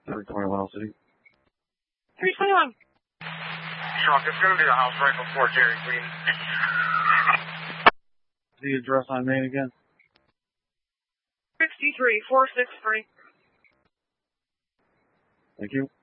321 City. 321. Shock, it's going to be the house right before Dairy Queen. The address on Main again? 63463. Thank you.